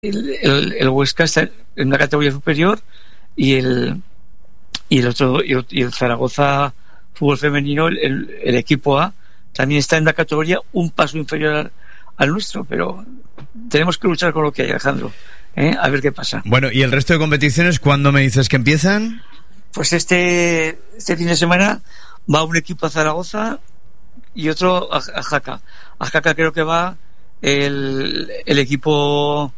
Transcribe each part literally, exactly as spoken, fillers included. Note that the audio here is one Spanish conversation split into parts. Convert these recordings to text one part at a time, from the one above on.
el, el, el Huesca está en una categoría superior y el y el otro y el, y el Zaragoza fútbol femenino, el, el equipo A, también está en una categoría un paso inferior al, al nuestro, pero tenemos que luchar con lo que hay, Alejandro, ¿eh? A ver qué pasa. Bueno, ¿y el resto de competiciones cuándo me dices que empiezan? Pues este este fin de semana va un equipo a Zaragoza y otro a, a Jaca. A Jaca creo que va el, el equipo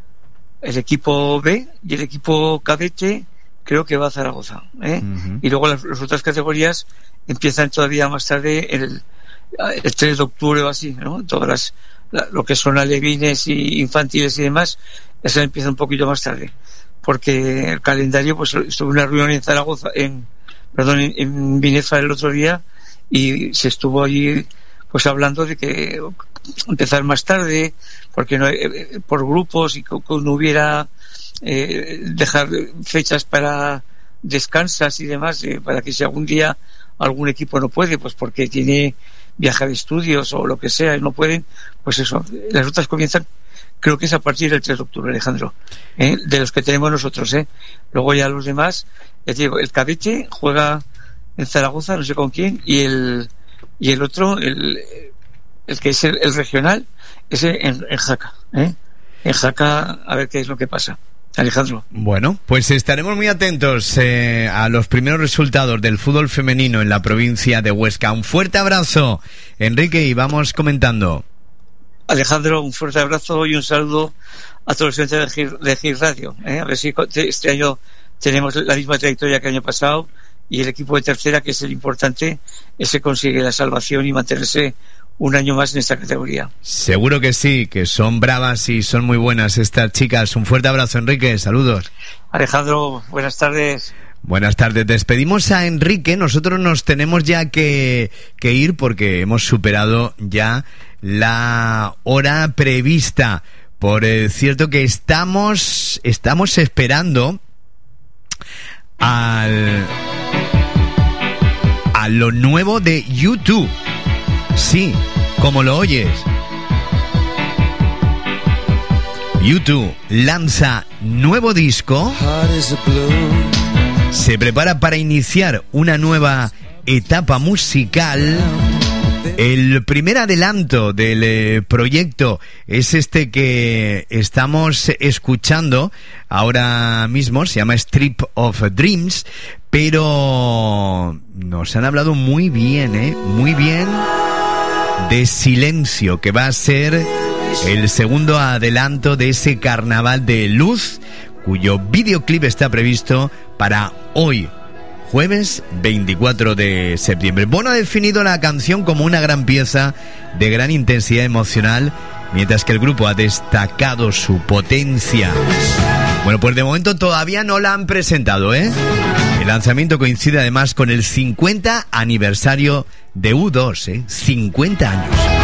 el equipo B y el equipo cadete creo que va a Zaragoza, ¿eh? Uh-huh. Y luego las, las otras categorías empiezan todavía más tarde, el, el tres de octubre o así, ¿no? Todas las la, lo que son alevines y infantiles y demás, eso empieza un poquito más tarde, porque el calendario, pues estuve en una reunión en Zaragoza, en perdón, en, en Binefra el otro día, y se estuvo allí pues hablando de que empezar más tarde, porque no eh, por grupos y que, que no hubiera eh, dejar fechas para descansas y demás, eh, para que si algún día algún equipo no puede, pues porque tiene viaje de estudios o lo que sea y no pueden, pues eso, las otras comienzan, creo que es a partir del tres de octubre, Alejandro, ¿eh? De los que tenemos nosotros, ¿eh? Luego ya los demás, ya te digo, el cadete juega en Zaragoza, no sé con quién, y el y el otro, el, el que es el, el regional, ese en, en Jaca, ¿eh? En Jaca, a ver qué es lo que pasa, Alejandro. Bueno, pues estaremos muy atentos eh, a los primeros resultados del fútbol femenino en la provincia de Huesca. Un fuerte abrazo, Enrique, y vamos comentando. Alejandro, un fuerte abrazo y un saludo a todos los oyentes de Gir, de Gir Radio, ¿eh? A ver si este año tenemos la misma trayectoria que el año pasado y el equipo de tercera, que es el importante, ese consigue la salvación y mantenerse un año más en esta categoría. Seguro que sí, que son bravas y son muy buenas estas chicas. Un fuerte abrazo, Enrique, saludos. Alejandro, buenas tardes. Buenas tardes, despedimos a Enrique, nosotros nos tenemos ya que, que ir porque hemos superado ya la hora prevista. Por eh, cierto que estamos, estamos esperando al, a lo nuevo de YouTube. Sí, como lo oyes. YouTube lanza nuevo disco. Se prepara para iniciar una nueva etapa musical. El primer adelanto del eh, proyecto es este que estamos escuchando ahora mismo, se llama Strip of Dreams, pero nos han hablado muy bien, ¿eh? Muy bien de Silencio, que va a ser el segundo adelanto de ese carnaval de luz, cuyo videoclip está previsto para hoy, jueves veinticuatro de septiembre. Bono ha definido la canción como una gran pieza de gran intensidad emocional, mientras que el grupo ha destacado su potencia. Bueno, pues de momento todavía no la han presentado, ¿eh? El lanzamiento coincide además con el cincuenta aniversario de U dos, ¿eh? cincuenta años.